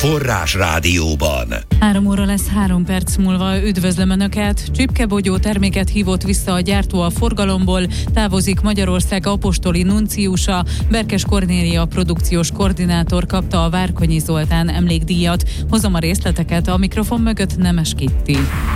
Forrás Rádióban. 3 óra lesz 3 perc múlva. Üdvözlöm Önöket! Csipkebogyó terméket hívott vissza a gyártó a forgalomból, távozik Magyarország apostoli nunciusa. Berkes Kornélia produkciós koordinátor kapta a Várkonyi Zoltán emlékdíjat. Hozom a részleteket, a mikrofon mögött Nemes Kitti.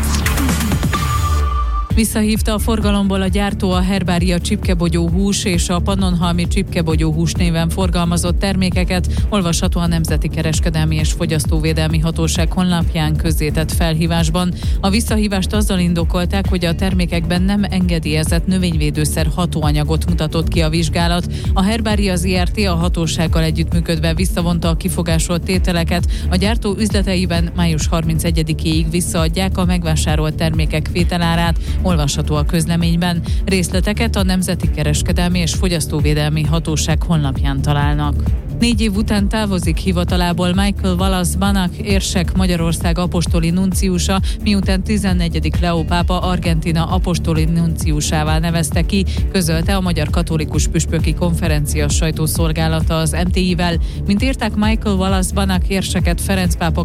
Visszahívta a forgalomból a gyártó a Herbária csipkebogyó hús és a Pannonhalmi csipkebogyó hús néven forgalmazott termékeket, olvasható a Nemzeti Kereskedelmi és Fogyasztóvédelmi Hatóság honlapján közzétett felhívásban. A visszahívást azzal indokolták, hogy a termékekben nem engedélyezett növényvédőszer hatóanyagot mutatott ki a vizsgálat. A Herbária Zrt. A hatósággal együttműködve visszavonta a kifogásolt tételeket. A gyártó üzleteiben május 31-éig visszaadják a megvásárolt termékek vételárát, olvasható a közleményben. Részleteket a Nemzeti Kereskedelmi és Fogyasztóvédelmi Hatóság honlapján találnak. 4 év után távozik hivatalából Michael Wallace Banach érsek, Magyarország apostoli nunciusa, miután 14. Leó pápa Argentína apostoli nunciusává nevezte ki, közölte a Magyar Katolikus Püspöki Konferencia sajtószolgálata az MTI-vel. Mint írták, Michael Wallace Banach érseket Ferenc pápa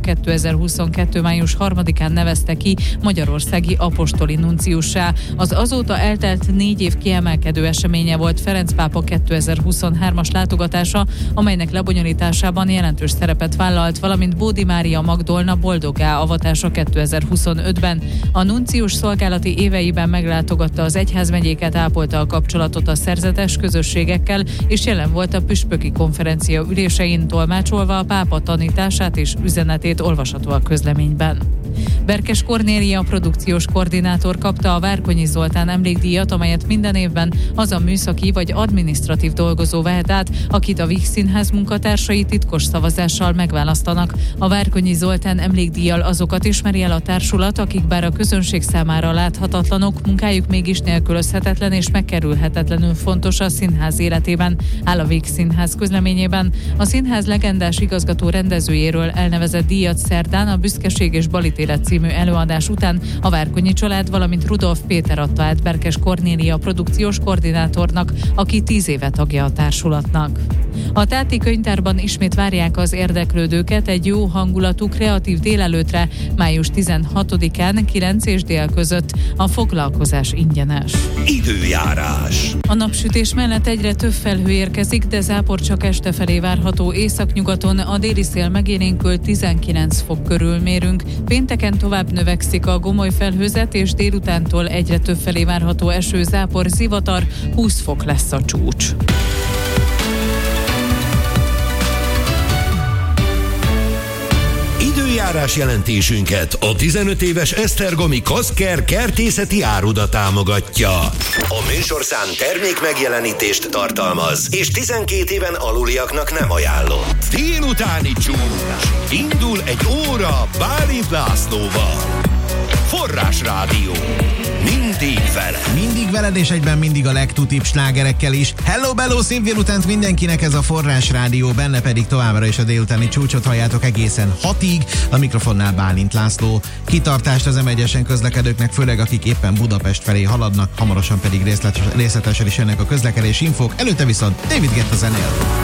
2022. május 3-án nevezte ki magyarországi apostoli nunciussá. Az azóta eltelt 4 év kiemelkedő eseménye volt Ferenc pápa 2023-as látogatása, amelynek lebonyolításában jelentős szerepet vállalt, valamint Bódi Mária Magdolna boldoggá avatása 2025-ben. A nuncius szolgálati éveiben meglátogatta az egyházmegyéket, ápolta a kapcsolatot a szerzetes közösségekkel, és jelen volt a püspöki konferencia ülésein, tolmácsolva a pápa tanítását és üzenetét, olvasható a közleményben. Berkes Kornélia produkciós koordinátor kapta a Várkonyi Zoltán emlékdíjat, amelyet minden évben az a műszaki vagy adminisztratív dolgozó vehet át, akit a Víg Színház munkatársai titkos szavazással megválasztanak. A Várkonyi Zoltán emlékdíjjal azokat ismeri el a társulat, akik bár a közönség számára láthatatlanok, munkájuk mégis nélkülözhetetlen és megkerülhetetlenül fontos a színház életében, áll a Víg Színház közleményében. A színház legendás igazgató rendezőjéről elnevezett díjat szerdán a Büszkeség és Balítélet című előadás után a Várkonyi család, valamint Rudolf Péter adta át Berkes Kornélia produkciós koordinátornak, aki 10 éve tagja a társulatnak. A Táti könyvtárban ismét várják az érdeklődőket egy jó hangulatú kreatív délelőtre május 16-án 9 és dél között. A foglalkozás ingyenes. Időjárás. A napsütés mellett egyre több felhő érkezik, de zápor csak este felé várható. Északnyugaton a déli szél megélénkül, 19 fok körül mérünk. Pénteken tovább növekszik a gomoly felhőzet, és délutántól egyre több felé várható eső, zápor, zivatar, 20 fok lesz a csúcs. Időjárás jelentésünket a 15 éves Esztergomi Kaszker kertészeti áruda támogatja. A műsorszám termék megjelenítést tartalmaz, és 12 éven aluliaknak nem ajánlott. Délutáni csúcs. Indul egy óra Bálint Lászlóval. Forrás Rádió. Mindig veled. Mindig veled, és egyben mindig a legtutibb slágerekkel is. Hello, bello, szép délutánt mindenkinek, ez a Forrás Rádió, benne pedig továbbra is a délutáni csúcsot halljátok egészen 6-ig. A mikrofonnál Bálint László. Kitartást az M1-esen közlekedőknek, főleg akik éppen Budapest felé haladnak, hamarosan pedig részletesen is jönnek a közlekedési infók. Előtte viszont David Guetta zenél.